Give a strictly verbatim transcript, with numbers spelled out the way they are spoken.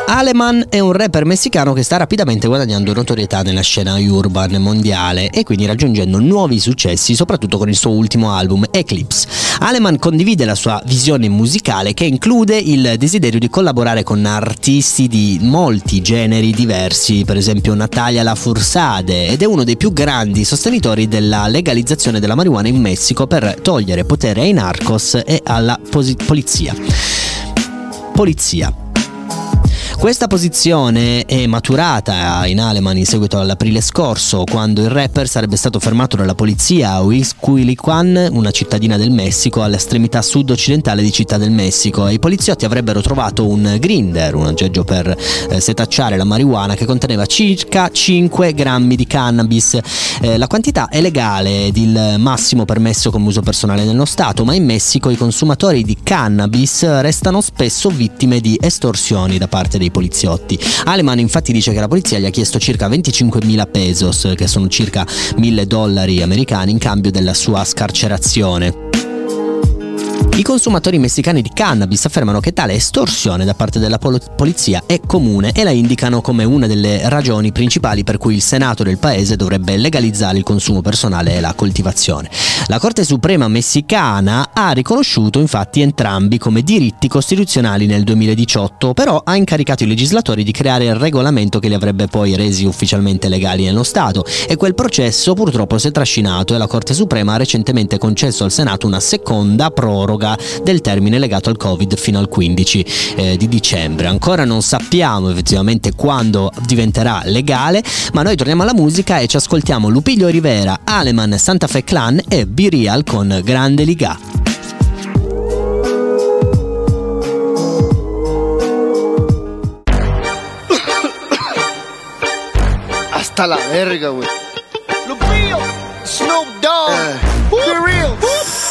Aleman è un rapper messicano che sta rapidamente guadagnando notorietà nella scena urban mondiale e quindi raggiungendo nuovi successi, soprattutto con il suo ultimo album Eclipse. Aleman condivide la sua visione musicale, che include il desiderio di collaborare con artisti di molti generi diversi, per esempio Natalia Lafourcade, ed è uno dei più grandi sostenitori della legalizzazione della marijuana in Messico per togliere potere ai narcos e alla posi- polizia. Polizia. Questa posizione è maturata in Aleman in seguito all'aprile scorso, quando il rapper sarebbe stato fermato dalla polizia a Huixquilucan, una cittadina del Messico all'estremità sud-occidentale di Città del Messico, e i poliziotti avrebbero trovato un grinder, un aggeggio per eh, setacciare la marijuana, che conteneva circa cinque grammi di cannabis. Eh, la quantità è legale ed il massimo permesso come uso personale nello Stato, ma in Messico i consumatori di cannabis restano spesso vittime di estorsioni da parte dei poliziotti. Aleman infatti dice che la polizia gli ha chiesto circa venticinquemila pesos, che sono circa mille dollari americani, in cambio della sua scarcerazione. I consumatori messicani di cannabis affermano che tale estorsione da parte della pol- polizia è comune e la indicano come una delle ragioni principali per cui il Senato del paese dovrebbe legalizzare il consumo personale e la coltivazione. La Corte Suprema messicana ha riconosciuto infatti entrambi come diritti costituzionali nel duemiladiciotto, però ha incaricato i legislatori di creare il regolamento che li avrebbe poi resi ufficialmente legali nello Stato, e quel processo purtroppo si è trascinato e la Corte Suprema ha recentemente concesso al Senato una seconda proroga del termine legato al Covid fino al quindici eh, di dicembre. Ancora non sappiamo effettivamente quando diventerà legale, ma noi torniamo alla musica e ci ascoltiamo Lupillo Rivera, Aleman, Santa Fe Clan e Be Real con Grande Liga. Hasta la verga, güey.